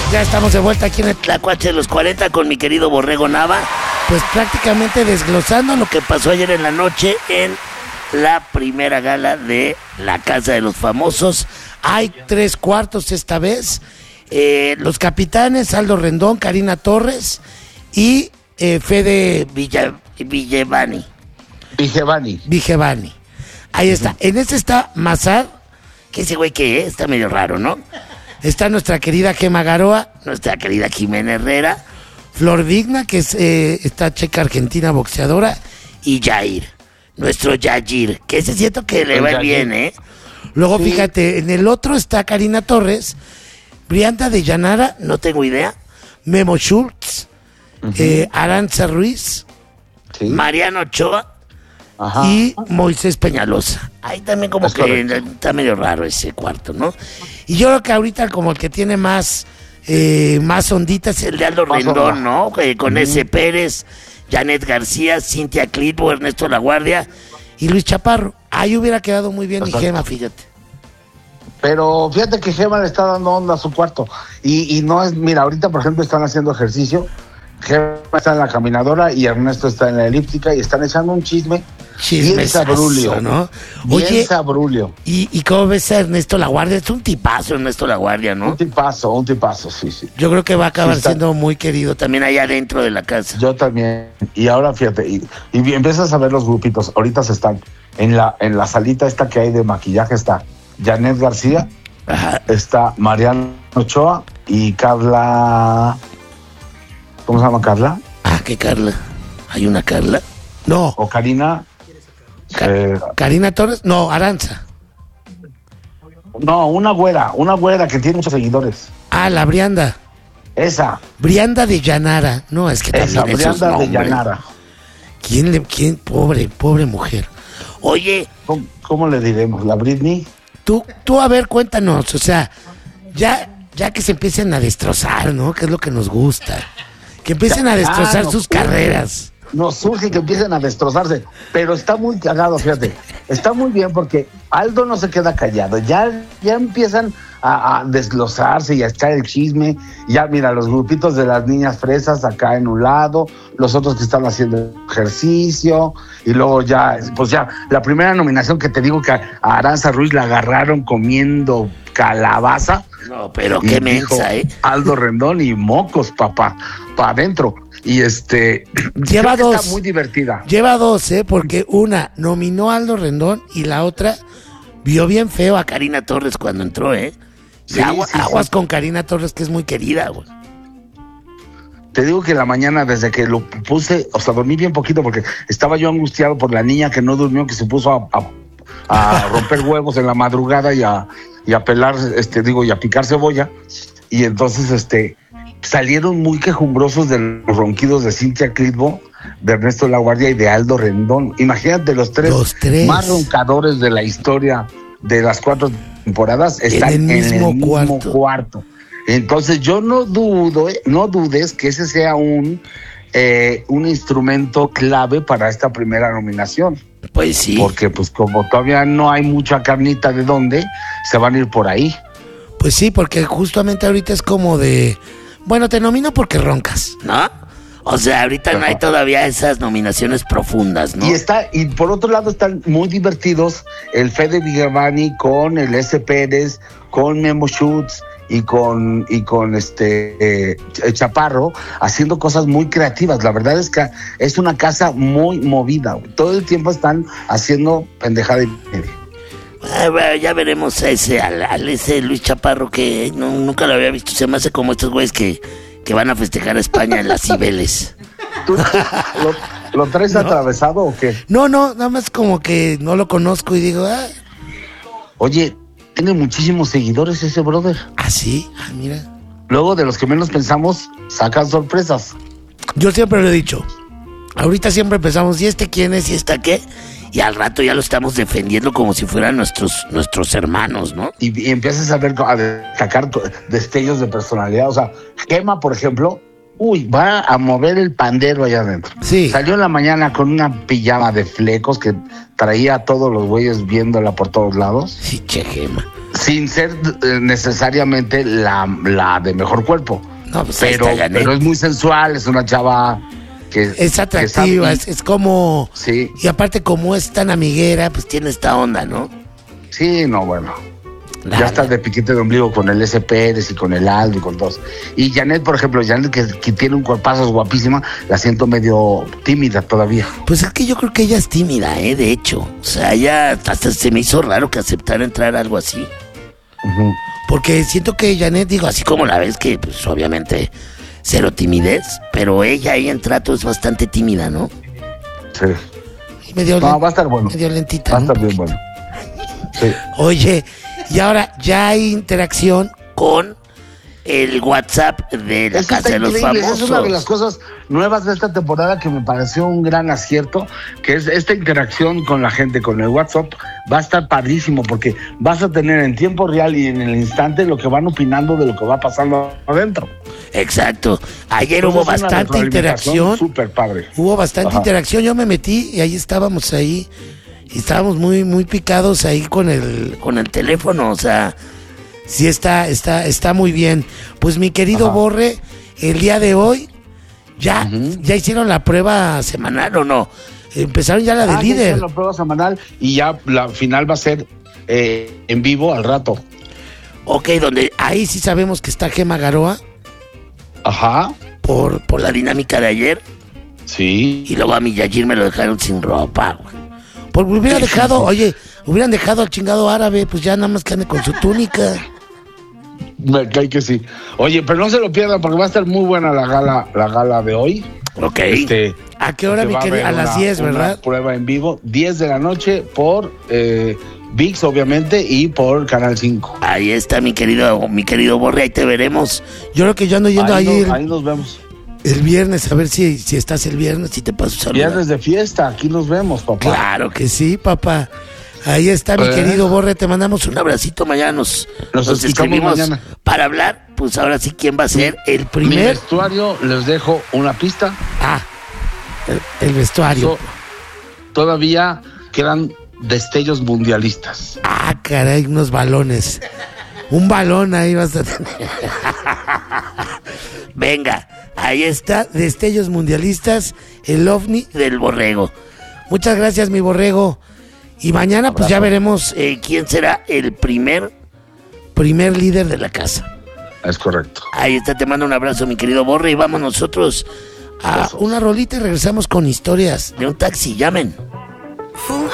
Ya estamos de vuelta aquí en el Tlacuache de los 40 con mi querido Borrego Nava. Pues prácticamente desglosando lo que pasó ayer en la noche en la primera gala de la Casa de los Famosos. Hay 3/4 esta vez. Los capitanes, Aldo Rendón, Karina Torres y Fede Vigevani. Ahí está. En este está Mazar, que ese güey que está medio raro, ¿no? Está nuestra querida Gema Garoa, nuestra querida Jimena Herrera, Flor Digna, que es esta checa argentina boxeadora, y Jair, nuestro Yair, que ese siento que le va bien, ¿eh? Luego sí. Fíjate, en el otro está Karina Torres, Brianda de Llanara, no tengo idea, Memo Schultz, Aranza Ruiz, sí. Mariano Ochoa, ajá, y Moisés Peñalosa. Ahí también como es que correcto. Está medio raro ese cuarto, ¿no? Y yo creo que ahorita como el que tiene más onditas es el de Aldo Rendón, ¿no? Con ese Pérez, Janet García, Cintia Clitbo, Ernesto Laguardia y Luis Chaparro. Ahí hubiera quedado muy bien. Exacto. Mi Gema, fíjate. Pero fíjate que Gema le está dando onda a su cuarto. Y no es, mira, ahorita por ejemplo están haciendo ejercicio. Gema está en la caminadora y Ernesto está en la elíptica y están echando un chisme bien sabrulio, ¿no? Bien Oye, sabrulio. ¿Y cómo ves a Ernesto Laguardia? Es un tipazo Ernesto Laguardia, ¿no? Un tipazo, sí. Yo creo que va a acabar siendo muy querido también allá adentro de la casa. Yo también. Y ahora fíjate, y empiezas a ver los grupitos. Ahorita se están en la salita esta que hay de maquillaje. Está Janet García, ajá, está Mariano Ochoa y Carla. ¿Cómo se llama Carla? ¿Qué Carla? ¿Hay una Carla? No. ¿O Karina? Karina Torres, no, Aranza. No, una güera que tiene muchos seguidores. La Brianda. Esa. Brianda de Llanara. No, es que también esos Brianda de Llanara. ¿Quién? Pobre mujer. Oye. ¿Cómo le diremos? ¿La Britney? Tú a ver, cuéntanos, o sea, ya que se empiecen a destrozar, ¿no? Que es lo que nos gusta. Que empiecen a destrozar sus carreras. Nos surge que empiecen a destrozarse, pero está muy cagado, fíjate. Está muy bien porque Aldo no se queda callado. Ya empiezan a desglosarse y a echar el chisme. Ya mira, los grupitos de las niñas fresas acá en un lado, los otros que están haciendo ejercicio, y luego pues ya, la primera nominación que te digo que a Aranza Ruiz la agarraron comiendo calabaza. No, pero qué mensa, ¿eh? Aldo Rendón y mocos, papá, para adentro. Y lleva dos. Está muy divertida. Lleva dos, porque una nominó a Aldo Rendón y la otra vio bien feo a Karina Torres cuando entró, ¿eh? Sí, aguas con Karina Torres, que es muy querida, güey. Te digo que en la mañana, desde que lo puse, o sea, dormí bien poquito porque estaba yo angustiado por la niña que no durmió, que se puso a romper huevos en la madrugada y a pelar, y a picar cebolla. Y entonces, salieron muy quejumbrosos de los ronquidos de Cintia Clitbo, de Ernesto Laguardia y de Aldo Rendón. Imagínate, los tres más roncadores de la historia de las 4 temporadas están en el mismo cuarto. Entonces yo no dudes que ese sea un instrumento clave para esta primera nominación. Pues sí. Porque pues como todavía no hay mucha carnita de dónde, se van a ir por ahí. Pues sí, porque justamente ahorita es como de... Bueno, te nomino porque roncas, ¿no? O sea, ahorita no hay todavía esas nominaciones profundas, ¿no? Y por otro lado están muy divertidos el Fede Vigevani con el S. Pérez, con Memo Schultz y con Chaparro, haciendo cosas muy creativas. La verdad es que es una casa muy movida. Todo el tiempo están haciendo pendejada y media. Bueno, ya veremos a ese Luis Chaparro que nunca lo había visto. Se me hace como estos güeyes que van a festejar a España en las Cibeles. ¿Tú lo traes atravesado o qué? No, nada más como que no lo conozco y digo... Oye, tiene muchísimos seguidores ese brother. ¿Ah, sí? Mira. Luego de los que menos pensamos, sacan sorpresas. Yo siempre lo he dicho. Ahorita siempre pensamos, ¿y quién es? ¿Y esta qué? Y al rato ya lo estamos defendiendo como si fueran nuestros hermanos, ¿no? Y empiezas a sacar destellos de personalidad. O sea, Gema, por ejemplo, va a mover el pandero allá adentro. Sí. Salió en la mañana con una pijama de flecos que traía a todos los güeyes viéndola por todos lados. Sí, che, Gema. sin ser necesariamente la de mejor cuerpo. No, pues pero es muy sensual, es una chava que es atractiva, es como... Sí. Y aparte, como es tan amiguera, pues tiene esta onda, ¿no? Sí, no, bueno. Ya está de piquete de ombligo con el S. Pérez y con el Aldo y con todos. Y Janet, por ejemplo, Janet que tiene un cuerpazo, es guapísima, la siento medio tímida todavía. Pues es que yo creo que ella es tímida, de hecho. O sea, ella hasta se me hizo raro que aceptara entrar a algo así. Uh-huh. Porque siento que Janet, digo, así como la ves, que pues obviamente cero timidez, pero ella ahí en trato es bastante tímida, ¿no? Sí. Va a estar bueno. Medio lentita. Va a estar bien bueno. Sí. Oye, y ahora ya hay interacción con el WhatsApp de la Casa de los Famosos. Es una de las cosas nuevas de esta temporada que me pareció un gran acierto, que es esta interacción con la gente, con el WhatsApp. Va a estar padrísimo porque vas a tener en tiempo real y en el instante lo que van opinando de lo que va pasando adentro. Exacto. Ayer hubo bastante interacción. Súper padre. Hubo bastante interacción. Yo me metí y ahí estábamos ahí. Y estábamos muy, muy picados ahí con el teléfono. O sea, sí está muy bien. Pues mi querido Borre, el día de hoy, ya hicieron la prueba semanal o no. Empezaron ya la de líder. Ya hicieron la prueba semanal y ya la final va a ser en vivo al rato. Ok, donde ahí sí sabemos que está Gema Garoa. Ajá. Por la dinámica de ayer. Sí. Y luego a mi Yajir me lo dejaron sin ropa, güey. Porque hubieran dejado al chingado árabe, pues ya nada más que ande con su túnica. Me cae que sí. Oye, pero no se lo pierdan porque va a estar muy buena la gala de hoy. Ok. ¿A qué hora, mi querido? A las 10, ¿verdad? Una prueba en vivo, 10 de la noche por ViX, obviamente, y por Canal 5. Ahí está, mi querido Borre, ahí te veremos. Yo creo que yo ando yendo ahí nos vemos. El viernes, a ver si estás el viernes, si te paso a saludar. Viernes de fiesta, aquí nos vemos, papá. Claro que sí, papá. Ahí está, mi querido Borre, te mandamos un abracito. Mañana nos escribimos mañana para hablar. Pues ahora sí, ¿quién va a ser el primer? Mi vestuario, les dejo una pista. El vestuario. Todavía quedan destellos mundialistas. Caray, unos balones. Un balón ahí vas a tener. Venga, ahí está, destellos mundialistas, el ovni del Borrego. Muchas gracias, mi Borrego. Y mañana pues ya veremos quién será el primer líder de la casa. Es correcto. Ahí está, te mando un abrazo, mi querido Borre, y vamos nosotros a una rolita y regresamos con historias de un taxi. Llamen.